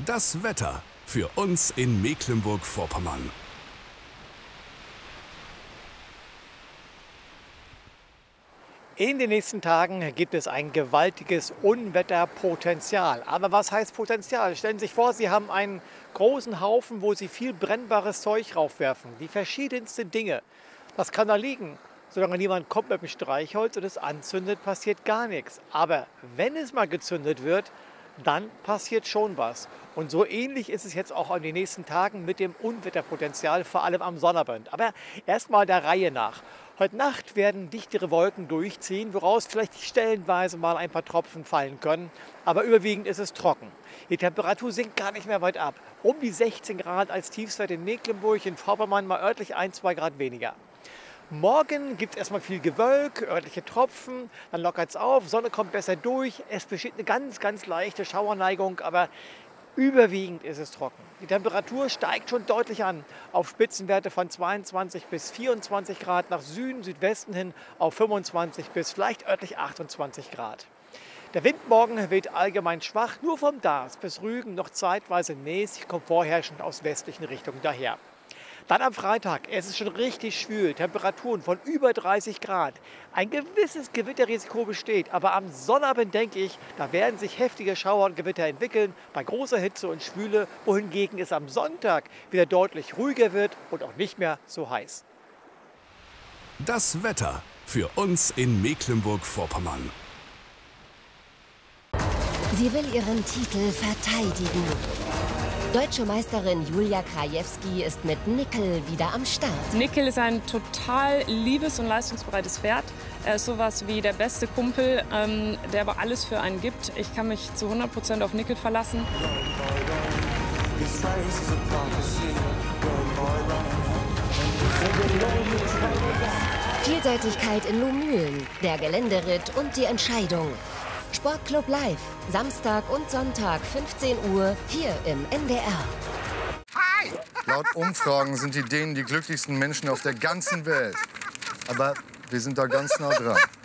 Das Wetter für uns in Mecklenburg-Vorpommern. In den nächsten Tagen gibt es ein gewaltiges Unwetterpotenzial. Aber was heißt Potenzial? Stellen Sie sich vor, Sie haben einen großen Haufen, wo Sie viel brennbares Zeug raufwerfen. Die verschiedensten Dinge. Das kann da liegen. Solange niemand kommt mit dem Streichholz und es anzündet, passiert gar nichts. Aber wenn es mal gezündet wird, dann passiert schon was. Und so ähnlich ist es jetzt auch in den nächsten Tagen mit dem Unwetterpotenzial, vor allem am Sonnabend. Aber erstmal der Reihe nach. Heute Nacht werden dichtere Wolken durchziehen, woraus vielleicht stellenweise mal ein paar Tropfen fallen können. Aber überwiegend ist es trocken. Die Temperatur sinkt gar nicht mehr weit ab. Um die 16 Grad als Tiefstwert in Mecklenburg, in Vorpommern mal örtlich 1-2 Grad weniger. Morgen gibt es erstmal viel Gewölk, örtliche Tropfen, dann lockert es auf, Sonne kommt besser durch. Es besteht eine ganz leichte Schauerneigung, aber überwiegend ist es trocken. Die Temperatur steigt schon deutlich an, auf Spitzenwerte von 22 bis 24 Grad, nach Süden, Südwesten hin auf 25 bis vielleicht örtlich 28 Grad. Der Wind morgen weht allgemein schwach, nur vom Darß bis Rügen noch zeitweise mäßig, kommt vorherrschend aus westlichen Richtungen daher. Dann am Freitag, es ist schon richtig schwül, Temperaturen von über 30 Grad. Ein gewisses Gewitterrisiko besteht, aber am Sonnabend denke ich, da werden sich heftige Schauer und Gewitter entwickeln, bei großer Hitze und Schwüle, wohingegen es am Sonntag wieder deutlich ruhiger wird und auch nicht mehr so heiß. Das Wetter für uns in Mecklenburg-Vorpommern. Sie will ihren Titel verteidigen. Deutsche Meisterin Julia Krajewski ist mit Nickel wieder am Start. Nickel ist ein total liebes und leistungsbereites Pferd. Er ist sowas wie der beste Kumpel, der aber alles für einen gibt. Ich kann mich zu 100% auf Nickel verlassen. Vielseitigkeit in Lohmühlen, der Geländeritt und die Entscheidung. Sportclub Live, Samstag und Sonntag 15 Uhr hier im NDR. Hi! Laut Umfragen sind die Dänen die glücklichsten Menschen auf der ganzen Welt. Aber wir sind da ganz nah dran.